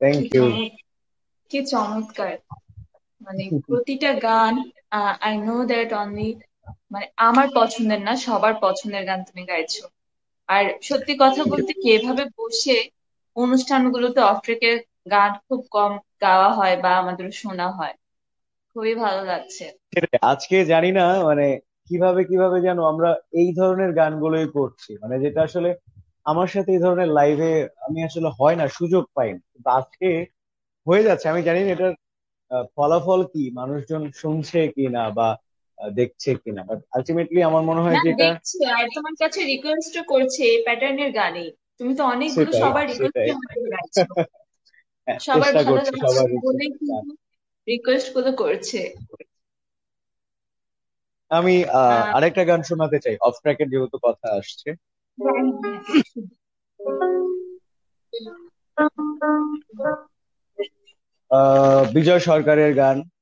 Thank কি you. কি চমৎকার! মানে প্রতিটা গান, আই নো দ্যাট অনলি, মানে আমার পছন্দের না, সবার পছন্দের গান তুমি গাইছো। আর সত্যি কথা বলতে কি, এভাবে বসে অনুষ্ঠানগুলোতে অফ ট্রেকের গান খুব কম গাওয়া হয় বা আমাদের শোনা হয়। খুবই ভালো লাগছে। সেটাই, আজকে জানি না মানে কিভাবে কিভাবে যেন আমরা এই ধরনের গানগুলোই করছি, মানে যেটা আসলে আমার সাথে এই ধরনের লাইভে আমি আসলে হয় না, সুযোগ পাই না, কিন্তু আজকে হয়ে যাচ্ছে। আমি জানি না এটার ফলাফল কি, মানুষজন শুনছে কি না বা দেখছে কিনা, বাট আলটিমেটলি আমার মনে হয় না, যে এটা দেখছি আর তোমার কাছে রিকোয়েস্টও করছে এই প্যাটার্নের গানই। তুমি তো অনেকগুলো সেটাই সবার সেটাই রিকোয়েস্টের মধ্যে গাইছো। হ্যাঁ, সবার চেষ্টা ভালো করছি লাগছে সবার বলেই কিন্তু request। রিকোয়েস্ট গুলো করছে। আমি আহ আরেকটা গান শোনাতে চাই, অফ ট্র্যাকের যেহেতু কথা আসছে। হ্যাঁ, হ্যাঁ। বিজয় সরকারের গান,